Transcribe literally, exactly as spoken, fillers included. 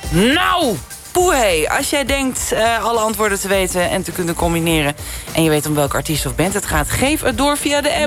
Nou, poehé. Als jij denkt uh, alle antwoorden te weten en te kunnen combineren... en je weet om welke artiest of band het gaat... geef het door via de app.